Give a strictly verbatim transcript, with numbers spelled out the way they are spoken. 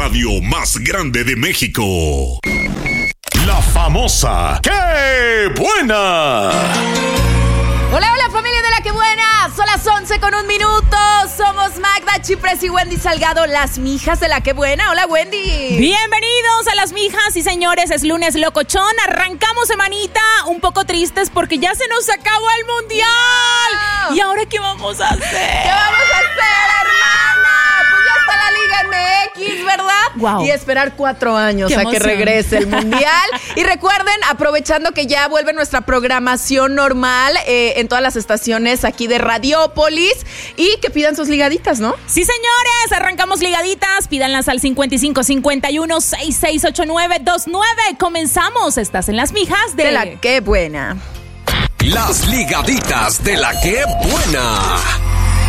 radio más grande de México. La famosa ¡Qué buena! Hola, hola familia de La Qué Buena. Son las once con un minuto. Somos Magda Chiprés y Wendy Salgado, las mijas de La Qué Buena. Hola, Wendy. Bienvenidos a las mijas y señores, es lunes locochón. Arrancamos semanita un poco tristes porque ya se nos acabó el mundial. Wow. ¿Y ahora qué vamos a hacer? ¿Qué vamos a hacer, hermana? Pues ya está la Liga M X, ¿verdad? Wow. Y esperar cuatro años qué a emoción. que regrese el mundial. Y recuerden, aprovechando que ya vuelve nuestra programación normal eh, en todas las estaciones aquí de Radiópolis, y que pidan sus ligaditas, ¿no? Sí, señores, arrancamos ligaditas. Pídanlas al cincuenta y cinco cincuenta y uno sesenta y seis ochenta y nueve veintinueve. Comenzamos. Estás en las mijas de, de La Qué Buena. Las ligaditas de La Qué Buena.